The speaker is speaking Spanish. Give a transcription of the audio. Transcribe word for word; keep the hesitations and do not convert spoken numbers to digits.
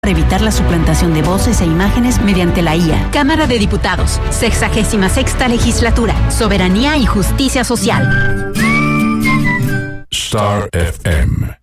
para evitar la suplantación de voces e imágenes mediante la I A. Cámara de Diputados, sexagésima sexta legislatura, soberanía y justicia social. Star F M.